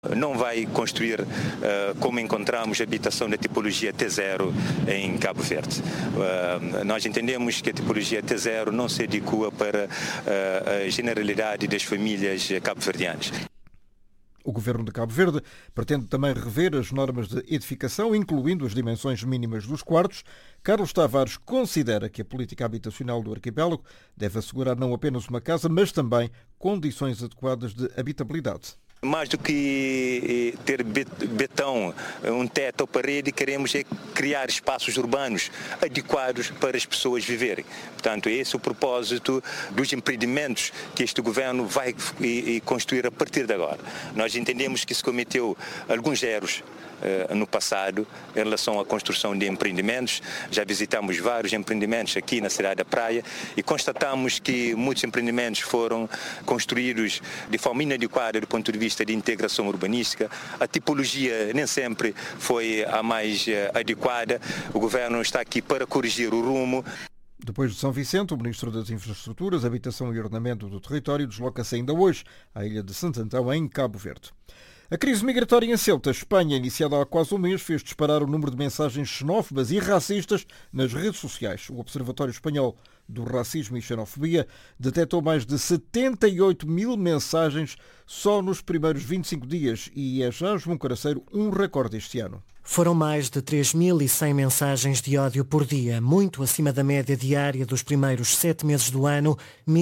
Não vai construir como encontramos habitação da tipologia T0 em Cabo Verde. Nós entendemos que a tipologia T0 não se adequa para a generalidade das famílias cabo-verdianas. O Governo de Cabo Verde pretende também rever as normas de edificação, incluindo as dimensões mínimas dos quartos. Carlos Tavares considera que a política habitacional do arquipélago deve assegurar não apenas uma casa, mas também condições adequadas de habitabilidade. Mais do que ter betão, um teto ou parede, queremos criar espaços urbanos adequados para as pessoas viverem. Portanto, esse é o propósito dos empreendimentos que este governo vai construir a partir de agora. Nós entendemos que se cometeu alguns erros no passado em relação à construção de empreendimentos. Já visitamos vários empreendimentos aqui na cidade da Praia e constatamos que muitos empreendimentos foram construídos de forma inadequada do ponto de vista de integração urbanística. A tipologia nem sempre foi a mais adequada. O governo está aqui para corrigir o rumo. Depois de São Vicente, o Ministro das Infraestruturas, Habitação e Ordenamento do Território desloca-se ainda hoje à ilha de Santo Antão, em Cabo Verde. A crise migratória em Ceuta, Espanha, iniciada há quase um mês, fez disparar o número de mensagens xenófobas e racistas nas redes sociais. O Observatório Espanhol do Racismo e Xenofobia detectou mais de 78 mil mensagens só nos primeiros 25 dias e é já, João Caraceiro, um recorde este ano. Foram mais de 3.100 mensagens de ódio por dia, muito acima da média diária dos primeiros 7 meses do ano,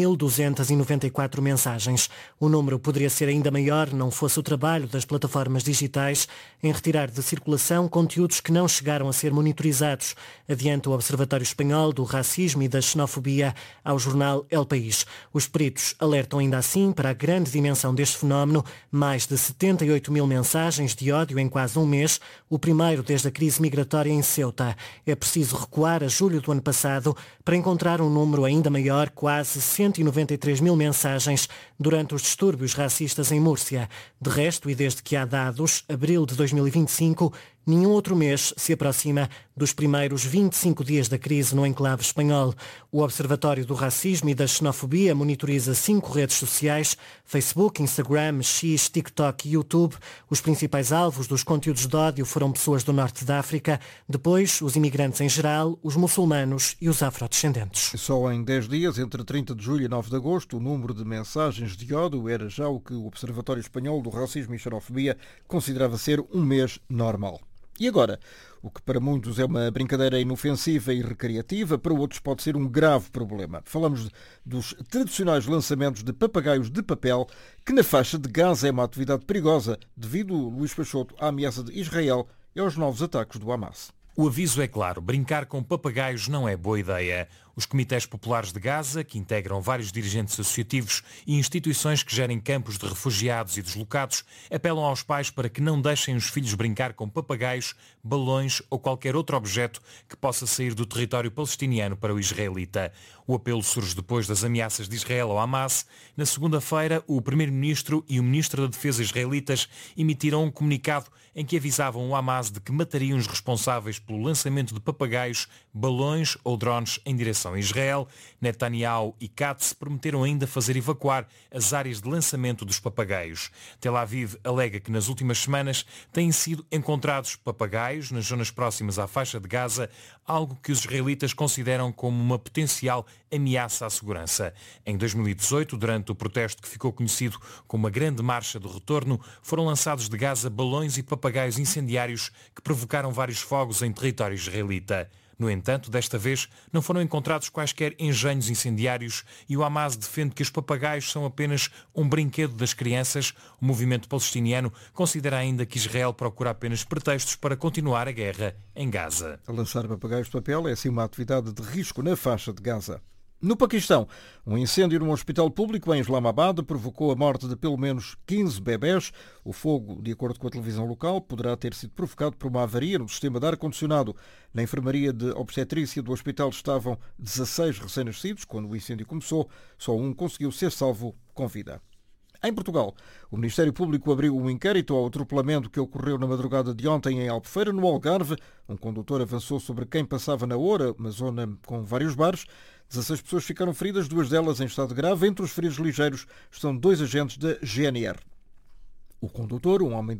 1.294 mensagens. O número poderia ser ainda maior não fosse o trabalho das plataformas digitais em retirar de circulação conteúdos que não chegaram a ser monitorizados, adianta o Observatório Espanhol do Racismo e da Xenofobia ao jornal El País. Os peritos alertam ainda assim para a grande dimensão deste fenómeno, mais de 78 mil mensagens de ódio em quase um mês, o primeiro desde a crise migratória em Ceuta. É preciso recuar a julho do ano passado para encontrar um número ainda maior, quase 193 mil mensagens durante os distúrbios racistas em Múrcia. De resto, e desde que há dados, abril de 2025, nenhum outro mês se aproxima dos primeiros 25 dias da crise no enclave espanhol. O Observatório do Racismo e da Xenofobia monitoriza 5 redes sociais: Facebook, Instagram, X, TikTok e YouTube. Os principais alvos dos conteúdos de ódio foram pessoas do norte da África, depois os imigrantes em geral, os muçulmanos e os afrodescendentes. Só em 10 dias, entre 30 de julho e 9 de agosto, o número de mensagens de ódio era já o que o Observatório Espanhol do Racismo e Xenofobia considerava ser um mês normal. E agora, o que para muitos é uma brincadeira inofensiva e recreativa, para outros pode ser um grave problema. Falamos dos tradicionais lançamentos de papagaios de papel, que na faixa de Gaza é uma atividade perigosa, devido, Luís Peixoto, à ameaça de Israel e aos novos ataques do Hamas. O aviso é claro, brincar com papagaios não é boa ideia. Os comitês populares de Gaza, que integram vários dirigentes associativos e instituições que gerem campos de refugiados e deslocados, apelam aos pais para que não deixem os filhos brincar com papagaios, balões ou qualquer outro objeto que possa sair do território palestiniano para o israelita. O apelo surge depois das ameaças de Israel ao Hamas. Na segunda-feira, o primeiro-ministro e o ministro da Defesa israelitas emitiram um comunicado em que avisavam o Hamas de que matariam os responsáveis pelo lançamento de papagaios, balões ou drones em direção a Israel. Netanyahu e Katz prometeram ainda fazer evacuar as áreas de lançamento dos papagaios. Tel Aviv alega que nas últimas semanas têm sido encontrados papagaios nas zonas próximas à faixa de Gaza, algo que os israelitas consideram como uma potencial ameaça à segurança. Em 2018, durante o protesto que ficou conhecido como a Grande Marcha do Retorno, foram lançados de Gaza balões e papagaios incendiários que provocaram vários fogos em território israelita. No entanto, desta vez não foram encontrados quaisquer engenhos incendiários e o Hamas defende que os papagaios são apenas um brinquedo das crianças. O movimento palestiniano considera ainda que Israel procura apenas pretextos para continuar a guerra em Gaza. A lançar papagaios de papel é assim uma atividade de risco na faixa de Gaza. No Paquistão, um incêndio num hospital público em Islamabad provocou a morte de pelo menos 15 bebés. O fogo, de acordo com a televisão local, poderá ter sido provocado por uma avaria no sistema de ar-condicionado. Na enfermaria de obstetrícia do hospital estavam 16 recém-nascidos. Quando o incêndio começou, só um conseguiu ser salvo com vida. Em Portugal, o Ministério Público abriu um inquérito ao atropelamento que ocorreu na madrugada de ontem em Albufeira, no Algarve. Um condutor avançou sobre quem passava na Oura, uma zona com vários bares. 16 pessoas ficaram feridas, 2 delas em estado grave. Entre os feridos ligeiros estão 2 agentes da GNR. O condutor, um homem